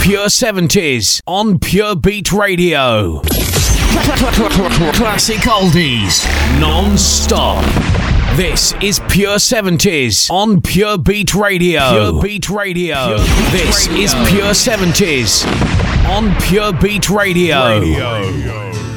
Pure 70s on Pure Beat Radio. Classic oldies, non-stop. This is Pure 70s on Pure Beat Radio. Pure Beat Radio. This is Pure 70s on Pure Beat Radio.